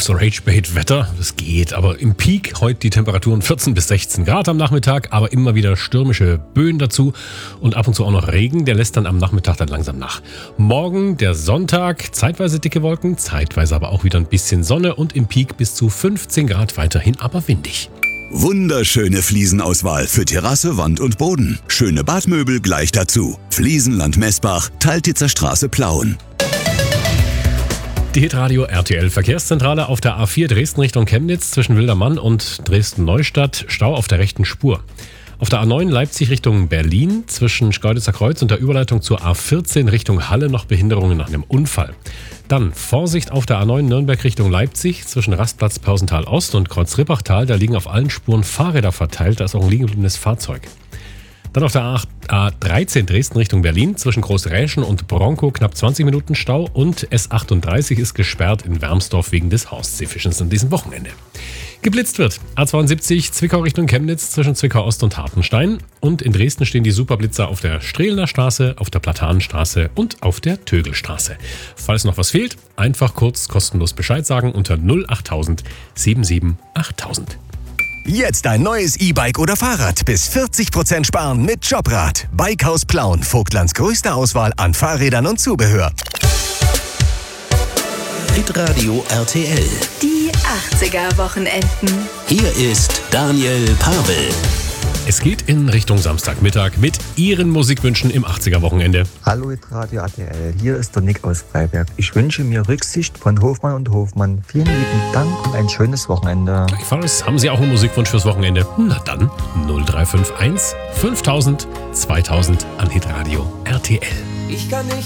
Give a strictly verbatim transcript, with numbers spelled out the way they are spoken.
so Rage-Bait-Wetter. Das geht, aber im Peak heute die Temperaturen vierzehn bis sechzehn Grad am Nachmittag, aber immer wieder stürmische Böen dazu und ab und zu auch noch Regen. Der lässt dann am Nachmittag dann langsam nach. Morgen, der Sonntag, zeitweise dicke Wolken, zeitweise aber auch wieder ein bisschen Sonne und im Peak bis zu fünfzehn Grad, weiterhin aber windig. Wunderschöne Fliesenauswahl für Terrasse, Wand und Boden. Schöne Badmöbel gleich dazu. Fliesenland Messbach, Teiltitzer Straße Plauen. Die Hitradio R T L Verkehrszentrale auf der A vier Dresden Richtung Chemnitz zwischen Wildermann und Dresden-Neustadt. Stau auf der rechten Spur. Auf der A neun Leipzig Richtung Berlin zwischen Schkeuditzer Kreuz und der Überleitung zur A vierzehn Richtung Halle noch Behinderungen nach einem Unfall. Dann Vorsicht auf der A neun Nürnberg Richtung Leipzig zwischen Rastplatz Pausental Ost und Kreuz-Rippachtal. Da liegen auf allen Spuren Fahrräder verteilt, da ist auch ein liegendes Fahrzeug. Dann auf der A dreizehn Dresden Richtung Berlin zwischen Großräschen und Bronkow knapp zwanzig Minuten Stau und S achtunddreißig ist gesperrt in Wermsdorf wegen des Haustseefischens an diesem Wochenende. Geblitzt wird A zweiundsiebzig Zwickau Richtung Chemnitz zwischen Zwickau Ost und Hartenstein und in Dresden stehen die Superblitzer auf der Strehlener Straße, auf der Platanenstraße und auf der Tögelstraße. Falls noch was fehlt, einfach kurz kostenlos Bescheid sagen unter null achttausend siebenundsiebzig achttausend. Jetzt ein neues E-Bike oder Fahrrad. Bis vierzig Prozent sparen mit Jobrad. Bikehaus Plauen. Vogtlands größte Auswahl an Fahrrädern und Zubehör. Hitradio R T L. Die achtziger-Wochenenden. Hier ist Daniel Pavel. Es geht in Richtung Samstagmittag mit Ihren Musikwünschen im achtziger-Wochenende. Hallo Radio R T L, hier ist der Nick aus Freiberg. Ich wünsche mir Rücksicht von Hofmann und Hofmann. Vielen lieben Dank und ein schönes Wochenende. Gleichfalls. Haben Sie auch einen Musikwunsch fürs Wochenende? Na dann null drei fünf eins fünftausend zweitausend an Hitradio R T L. Ich kann nicht